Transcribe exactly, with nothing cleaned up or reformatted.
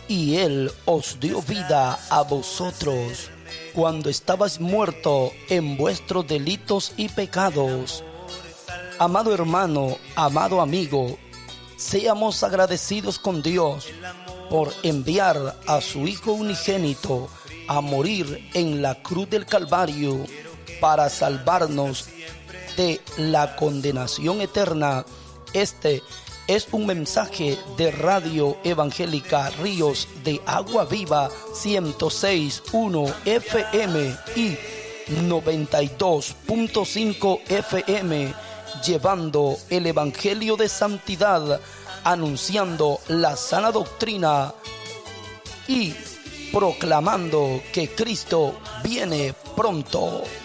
y Él os dio vida a vosotros, cuando estabais muertos en vuestros delitos y pecados. Amado hermano, amado amigo, seamos agradecidos con Dios por enviar a su Hijo unigénito a morir en la cruz del Calvario para salvarnos de la condenación eterna. Este es un mensaje de Radio Evangélica Ríos de Agua Viva ciento seis punto uno F M y noventa y dos punto cinco F M, llevando el Evangelio de santidad, anunciando la sana doctrina y proclamando que Cristo viene pronto.